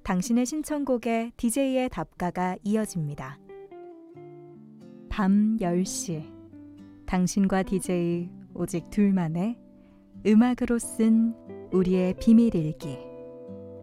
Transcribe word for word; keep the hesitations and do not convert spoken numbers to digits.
당신의 신청곡에 디제이의 답가가 이어집니다. 밤 열 시 당신과 디제이 오직 둘만의 음악으로 쓴 우리의 비밀일기.